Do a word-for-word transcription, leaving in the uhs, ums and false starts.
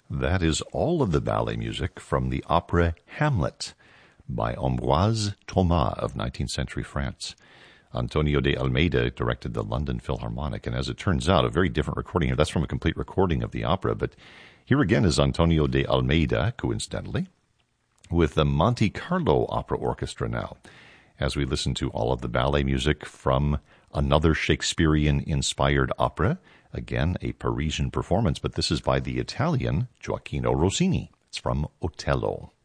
That is all of the ballet music from the opera Hamlet by Ambroise Thomas of nineteenth century France. Antonio de Almeida directed the London Philharmonic, and as it turns out, a very different recording here. That's from a complete recording of the opera, but here again is Antonio de Almeida, coincidentally, with the Monte Carlo Opera Orchestra now, as we listen to all of the ballet music from another Shakespearean-inspired opera. Again, a Parisian performance, but this is by the Italian Gioacchino Rossini. It's from Otello.